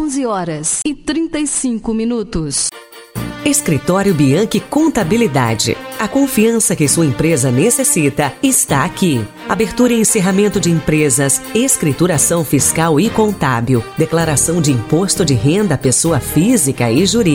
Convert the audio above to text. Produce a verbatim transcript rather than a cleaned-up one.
onze horas e trinta e cinco minutos. Escritório Bianchi Contabilidade. A confiança que sua empresa necessita está aqui. Abertura e encerramento de empresas, escrituração fiscal e contábil, declaração de imposto de renda à pessoa física e jurídica.